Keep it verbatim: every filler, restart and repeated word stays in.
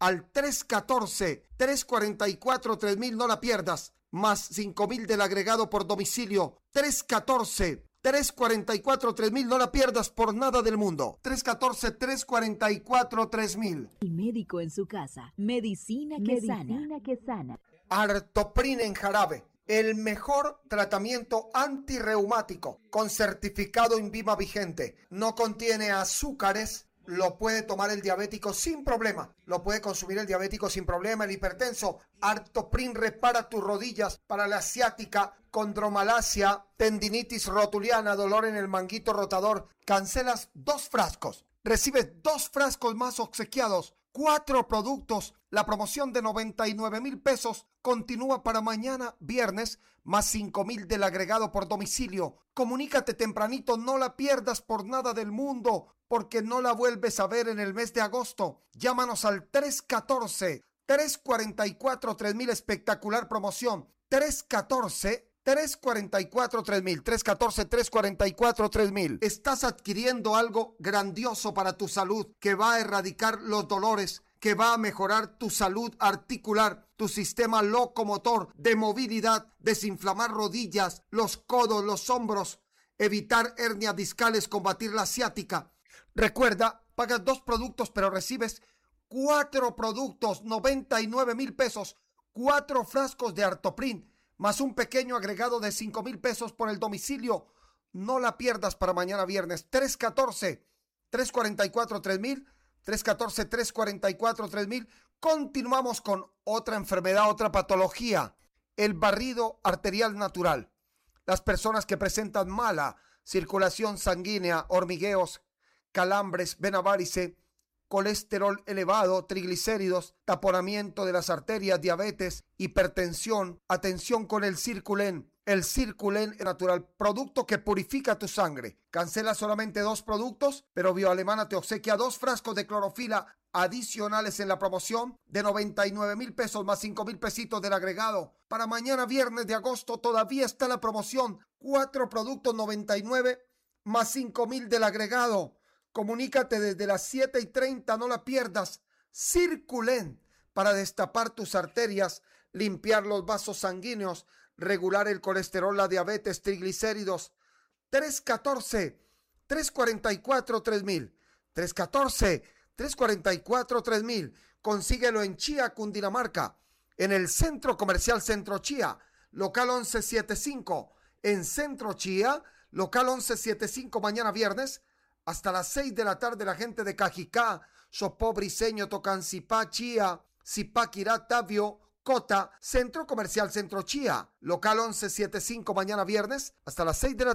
al tres uno cuatro, tres cuatro cuatro, tres mil, no la pierdas, más cinco mil del agregado por domicilio, tres uno cuatro, tres cuatro cuatro, tres mil, no la pierdas por nada del mundo, tres uno cuatro, tres cuatro cuatro, tres mil. El médico en su casa, medicina que Medicina sana. que sana. Artoprin en jarabe, el mejor tratamiento antirreumático con certificado INVIMA vigente. No contiene azúcares, lo puede tomar el diabético sin problema. Lo puede consumir el diabético sin problema, el hipertenso. Artoprin repara tus rodillas para la ciática, condromalacia, tendinitis rotuliana, dolor en el manguito rotador. Cancelas dos frascos. Recibes dos frascos más obsequiados. Cuatro productos. La promoción de noventa y nueve mil pesos continúa para mañana viernes, más cinco mil del agregado por domicilio. Comunícate tempranito, no la pierdas por nada del mundo, porque no la vuelves a ver en el mes de agosto. Llámanos al tres uno cuatro, tres cuatro cuatro, tres mil, espectacular promoción. tres uno cuatro, tres cuatro cuatro, tres mil, tres uno cuatro, tres cuatro cuatro, tres mil. Estás adquiriendo algo grandioso para tu salud que va a erradicar los dolores, que va a mejorar tu salud articular, tu sistema locomotor, de movilidad, desinflamar rodillas, los codos, los hombros, evitar hernias discales, combatir la ciática. Recuerda, pagas dos productos pero recibes cuatro productos, noventa y nueve mil pesos, cuatro frascos de Artoprin, más un pequeño agregado de cinco mil pesos por el domicilio. No la pierdas para mañana viernes. tres uno cuatro, tres cuatro cuatro, tres mil, tres uno cuatro, tres cuatro cuatro, tres mil. Continuamos con otra enfermedad, otra patología, el barrido arterial natural. Las personas que presentan mala circulación sanguínea, hormigueos, calambres, vena varice, colesterol elevado, triglicéridos, taponamiento de las arterias, diabetes, hipertensión. Atención con el Circulen. El Circulen natural, producto que purifica tu sangre. Cancela solamente dos productos, pero Bioalemana te obsequia dos frascos de clorofila adicionales en la promoción de noventa y nueve mil pesos más cinco mil pesitos del agregado. Para mañana viernes de agosto todavía está la promoción. Cuatro productos noventa y nueve más cinco mil del agregado. Comunícate desde las siete y treinta, no la pierdas. Circulen, para destapar tus arterias, limpiar los vasos sanguíneos, regular el colesterol, la diabetes, triglicéridos. tres uno cuatro, tres cuatro cuatro, tres mil. tres uno cuatro, tres cuatro cuatro, tres mil. Consíguelo en Chía, Cundinamarca, en el Centro Comercial Centro Chía, local once setenta y cinco. En Centro Chía, local once setenta y cinco, mañana viernes, hasta las seis de la tarde, la gente de Cajicá, Sopó, Briseño, Tocancipá, Chía, Zipaquirá, Tabio, Cota, Centro Comercial Centro Chía, local once setenta y cinco, mañana viernes, hasta las seis de la tarde.